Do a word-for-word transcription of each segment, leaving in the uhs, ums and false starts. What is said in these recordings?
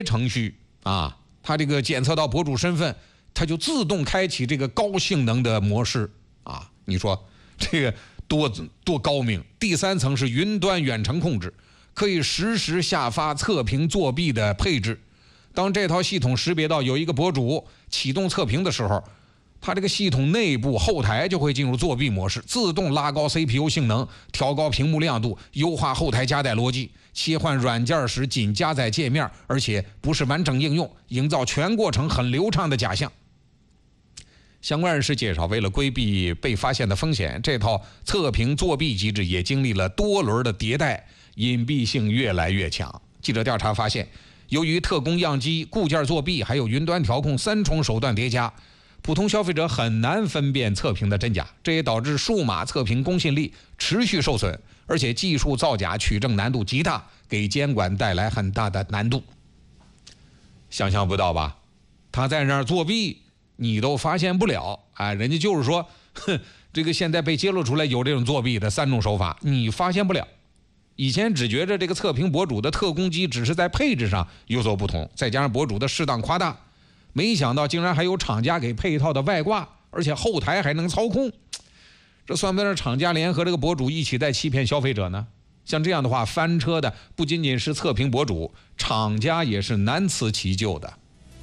程序啊，它这个检测到博主身份，它就自动开启这个高性能的模式啊。你说这个多多高明？第三层是云端远程控制，可以实时下发测评作弊的配置。当这套系统识别到有一个博主启动测评的时候，它这个系统内部后台就会进入作弊模式，自动拉高 C P U 性能，调高屏幕亮度，优化后台加载逻辑，切换软件时仅加载界面，而且不是完整应用，营造全过程很流畅的假象。相关人士介绍，为了规避被发现的风险，这套测评作弊机制也经历了多轮的迭代，隐蔽性越来越强。记者调查发现，由于特工样机、固件作弊还有云端调控三重手段叠加，普通消费者很难分辨测评的真假，这也导致数码测评公信力持续受损，而且技术造假取证难度极大，给监管带来很大的难度。想象不到吧？他在那儿作弊，你都发现不了，哎，人家就是说，哼，这个现在被揭露出来有这种作弊的三种手法，你发现不了。以前只觉着这个测评博主的特工机只是在配置上有所不同，再加上博主的适当夸大，没想到竟然还有厂家给配套的外挂，而且后台还能操控，这算不算是厂家联合这个博主一起在欺骗消费者呢？像这样的话，翻车的不仅仅是测评博主，厂家也是难辞其咎的。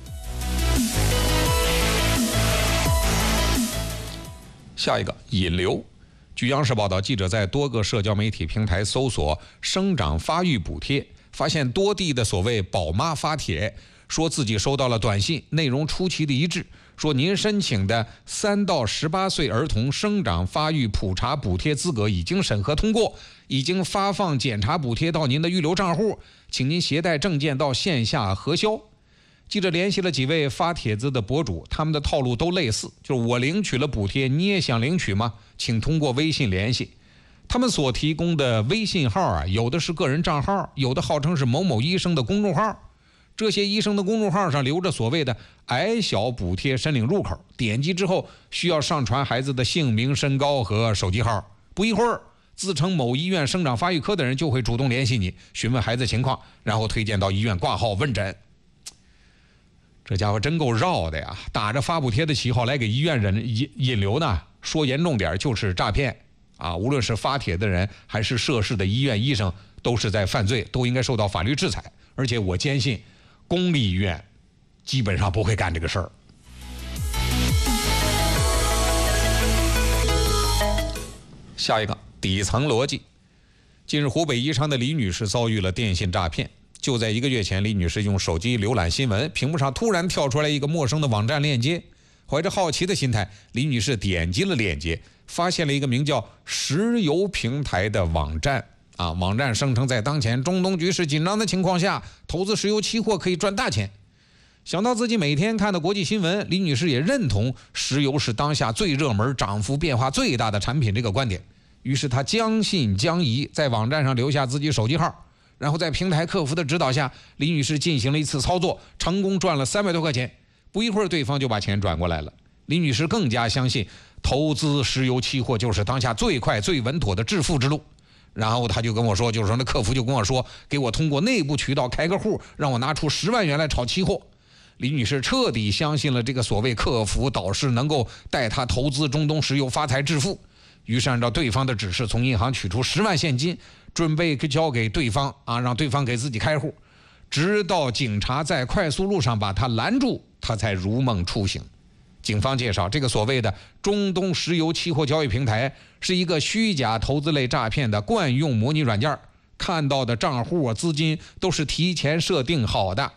下一个引流。据央视报道，记者在多个社交媒体平台搜索生长发育补贴，发现多地的所谓宝妈发帖，说自己收到了短信，内容出奇的一致，说您申请的三到十八岁儿童生长发育普查补贴资格已经审核通过，已经发放检查补贴到您的预留账户，请您携带证件到线下核销。记者联系了几位发帖子的博主，他们的套路都类似，就是我领取了补贴，你也想领取吗？请通过微信联系。他们所提供的微信号啊，有的是个人账号，有的号称是某某医生的公众号。这些医生的公众号上留着所谓的矮小补贴申领入口，点击之后需要上传孩子的姓名、身高和手机号。不一会儿，自称某医院生长发育科的人就会主动联系你，询问孩子情况，然后推荐到医院挂号问诊。这家伙真够绕的呀，打着发补贴的旗号来给医院人引引流呢，说严重点就是诈骗啊！无论是发帖的人还是涉事的医院医生，都是在犯罪，都应该受到法律制裁。而且我坚信，公立医院基本上不会干这个事儿。下一个底层逻辑，近日湖北宜昌的李女士遭遇了电信诈骗。就在一个月前，李女士用手机浏览新闻，屏幕上突然跳出来一个陌生的网站链接，怀着好奇的心态，李女士点击了链接，发现了一个名叫石油平台的网站啊，网站声称在当前中东局势紧张的情况下，投资石油期货可以赚大钱。想到自己每天看的国际新闻，李女士也认同石油是当下最热门、涨幅变化最大的产品这个观点，于是她将信将疑，在网站上留下自己手机号。然后在平台客服的指导下，李女士进行了一次操作，成功赚了三百多块钱。不一会儿，对方就把钱转过来了。李女士更加相信投资石油期货就是当下最快最稳妥的致富之路。然后她就跟我说，就是说那客服就跟我说，给我通过内部渠道开个户，让我拿出十万元来炒期货。李女士彻底相信了这个所谓客服导师能够带她投资中东石油发财致富。于是按照对方的指示，从银行取出十万现金，准备交给对方啊，让对方给自己开户。直到警察在快速路上把他拦住，他才如梦初醒。警方介绍，这个所谓的中东石油期货交易平台是一个虚假投资类诈骗的惯用模拟软件，看到的账户啊、资金都是提前设定好的。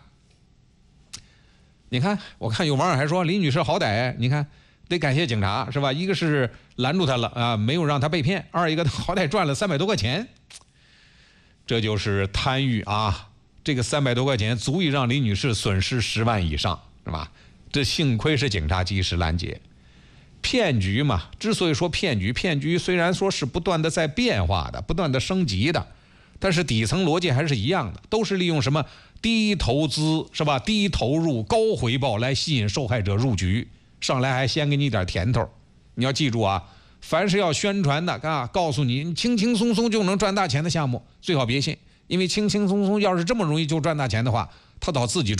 你看，我看有网友还说，李女士好歹，你看得感谢警察是吧？一个是拦住他了啊，没有让他被骗；二一个好歹赚了三百多块钱。这就是贪欲啊！这个三百多块钱足以让李女士损失十万以上，是吧？这幸亏是警察及时拦截。骗局嘛，之所以说骗局，骗局虽然说是不断的在变化的，不断的升级的，但是底层逻辑还是一样的，都是利用什么低投资是吧？低投入高回报来吸引受害者入局，上来还先给你点甜头。你要记住啊！凡是要宣传的啊，告诉你轻轻松松就能赚大钱的项目，最好别信，因为轻轻松松要是这么容易就赚大钱的话， 他倒自己